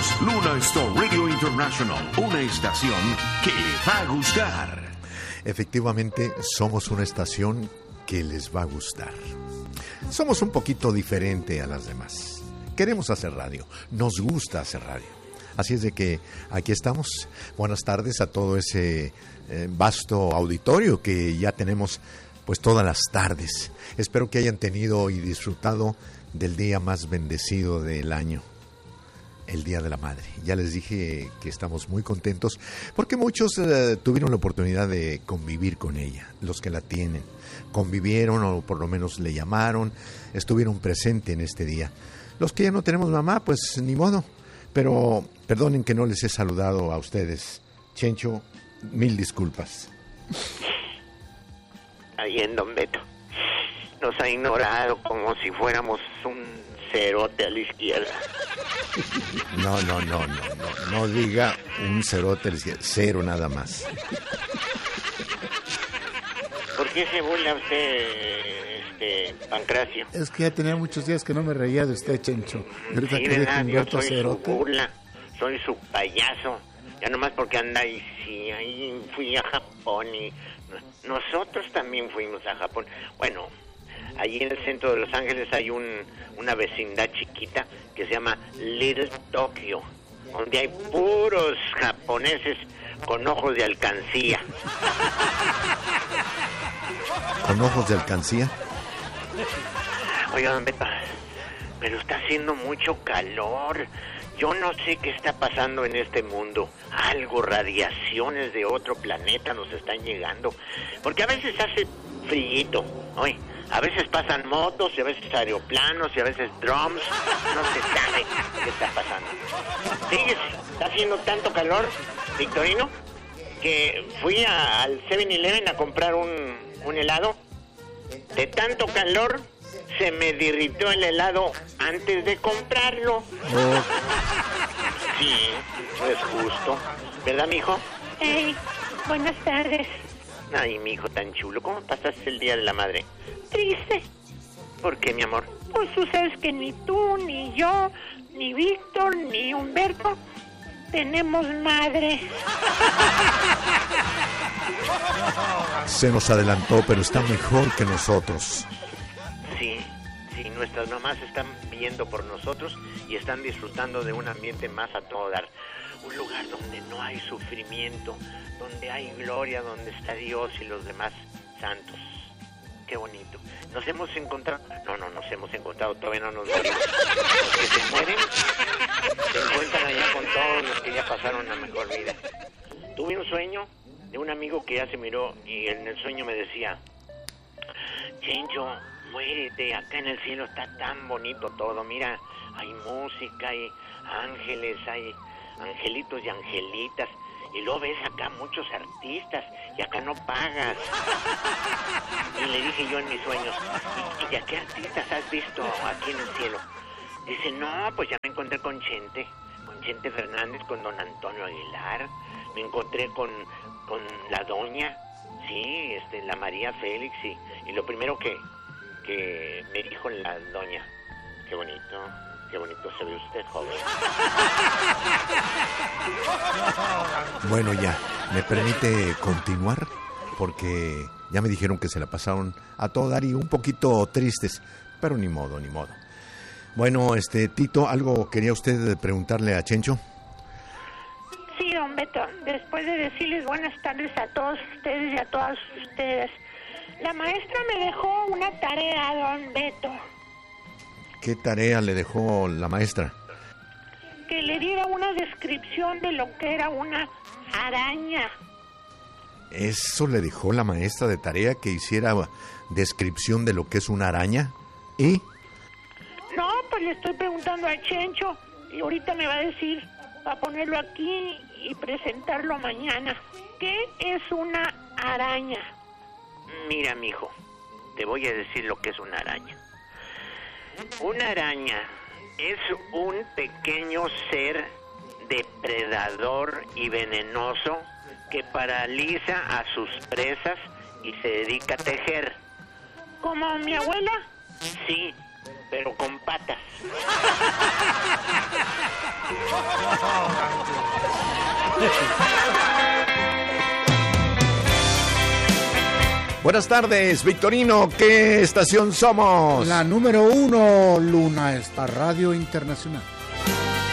Somos Luna Star Radio International, una estación que le va a gustar. Efectivamente, somos una estación que les va a gustar. Somos un poquito diferente a las demás. Queremos hacer radio, nos gusta hacer radio. Así es de que aquí estamos. Buenas tardes a todo ese vasto auditorio que ya tenemos pues todas las tardes. Espero que hayan tenido y disfrutado del día más bendecido del año, el Día de la Madre. Ya les dije que estamos muy contentos porque muchos tuvieron la oportunidad de convivir con ella, los que la tienen. Convivieron o por lo menos le llamaron, estuvieron presentes en este día. Los que ya no tenemos mamá, pues ni modo. Pero perdonen que no les he saludado a ustedes. Chencho, mil disculpas. Ahí en Don Beto nos ha ignorado como si fuéramos un cerote a la izquierda. No diga un cerote a la izquierda, cero nada más. ¿Por qué se burla usted, Pancracio? Es que ya tenía muchos días que no me reía de usted, Chencho. Y ahorita Sí, que ¿verdad? Yo soy cerote. su burla, soy su payaso. Ya nomás porque anda ahí, sí, ahí fui a Japón y nosotros también fuimos a Japón. Bueno, allí en el centro de Los Ángeles hay una vecindad chiquita que se llama Little Tokyo, donde hay puros japoneses con ojos de alcancía. ¿Con ojos de alcancía? Oiga, don Beto, pero está haciendo mucho calor. Yo no sé qué está pasando en este mundo. Algo, radiaciones de otro planeta nos están llegando. Porque a veces hace frío, oye, a veces pasan motos, y a veces aeroplanos, y a veces drums. No se sabe qué está pasando. Sí, está haciendo tanto calor, Victorino, que fui al 7-Eleven a comprar un helado. De tanto calor se me derritió el helado antes de comprarlo. Oh. Sí, no es justo, ¿verdad, mijo? Hey, buenas tardes. Ay, mijo tan chulo, ¿cómo pasaste el Día de la Madre? Triste. ¿Por qué, mi amor? Pues tú sabes que ni tú, ni yo, ni Víctor, ni Humberto tenemos madre. Se nos adelantó, pero está mejor que nosotros. Sí, nuestras mamás están viendo por nosotros y están disfrutando de un ambiente más a todo dar. Un lugar donde no hay sufrimiento, donde hay gloria, donde está Dios y los demás santos. Qué bonito. Nos hemos encontrado... No nos hemos encontrado, todavía no nos morimos. Los que se mueren se encuentran allá con todos los que ya pasaron la mejor vida. Tuve un sueño de un amigo que ya se miró y en el sueño me decía: Chencho, muérete, acá en el cielo está tan bonito todo, mira, hay música, hay ángeles, hay angelitos y angelitas, y luego ves acá muchos artistas, y acá no pagas. Y le dije yo en mis sueños: ¿y a qué artistas has visto aquí en el cielo? Dice: no, pues ya me encontré con Chente Fernández, con don Antonio Aguilar, me encontré con la doña, sí, la María Félix, y lo primero que me dijo la doña: qué bonito se ve usted, joven. Bueno, ya, ¿me permite continuar? Porque ya me dijeron que se la pasaron a todo dar y un poquito tristes, pero ni modo. Bueno, Tito, ¿algo quería usted preguntarle a Chencho? Sí, don Beto, después de decirles buenas tardes a todos ustedes y a todas ustedes, la maestra me dejó una tarea, don Beto. ¿Qué tarea le dejó la maestra? Que le diera una descripción de lo que era una araña. ¿Eso le dejó la maestra de tarea, que hiciera descripción de lo que es una araña? ¿Y? No, pues le estoy preguntando a Chencho y ahorita me va a decir, para ponerlo aquí y presentarlo mañana. ¿Qué es una araña? Mira, mijo, te voy a decir lo que es una araña. Una araña es un pequeño ser depredador y venenoso que paraliza a sus presas y se dedica a tejer. ¿Como mi abuela? Sí, pero con patas. Buenas tardes, Victorino. ¿Qué estación somos? La número 1, Luna Star Radio Internacional.